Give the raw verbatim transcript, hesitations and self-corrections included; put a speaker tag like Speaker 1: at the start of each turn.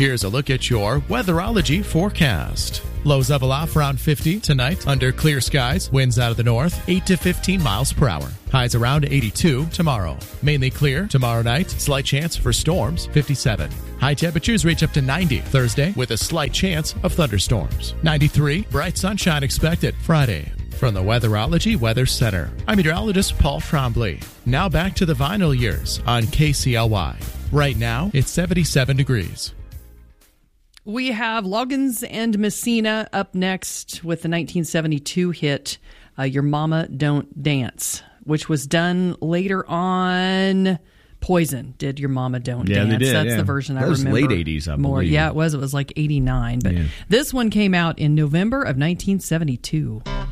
Speaker 1: Here's a look at your Weatherology forecast. Lows level off around fifty tonight under clear skies. Winds out of the north, eight to fifteen miles per hour. Highs around eighty-two tomorrow. Mainly clear tomorrow night. Slight chance for storms, fifty-seven. High temperatures reach up to ninety Thursday with a slight chance of thunderstorms. ninety-three, bright sunshine expected Friday. From the Weatherology Weather Center, I'm meteorologist Paul Trombley. Now back to the vinyl years on K C L Y. Right now, it's seventy-seven degrees.
Speaker 2: We have Loggins and Messina up next with the nineteen seventy-two hit, uh, Your Mama Don't Dance, which was done later on. Poison did Your Mama Don't
Speaker 3: yeah,
Speaker 2: Dance.
Speaker 3: They did,
Speaker 2: That's
Speaker 3: yeah.
Speaker 2: the version
Speaker 3: that
Speaker 2: I
Speaker 3: was
Speaker 2: remember.
Speaker 3: Late eighties, I
Speaker 2: more.
Speaker 3: believe.
Speaker 2: Yeah, it was. It was like eighty-nine. But
Speaker 3: yeah.
Speaker 2: This one came out in November of nineteen seventy-two.